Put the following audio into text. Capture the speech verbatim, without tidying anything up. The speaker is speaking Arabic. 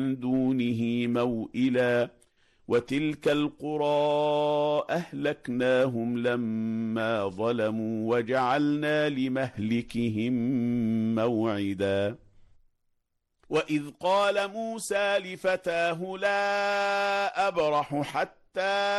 دونه موئلا وتلك القرى أهلكناهم لما ظلموا وجعلنا لمهلكهم موعدا وإذ قال موسى لفتاه لا أبرح حتى